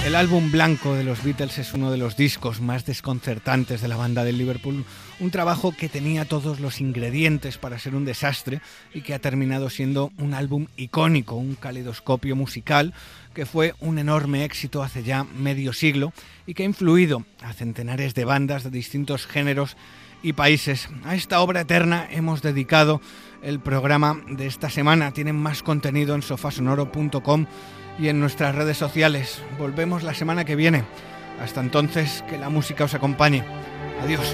El álbum blanco de los Beatles es uno de los discos más desconcertantes de la banda del Liverpool, un trabajo que tenía todos los ingredientes para ser un desastre y que ha terminado siendo un álbum icónico, un caleidoscopio musical que fue un enorme éxito hace ya medio siglo y que ha influido a centenares de bandas de distintos géneros y países. A esta obra eterna hemos dedicado el programa de esta semana. Tienen más contenido en sofasonoro.com y en nuestras redes sociales. Volvemos la semana que viene. Hasta entonces, que la música os acompañe. Adiós.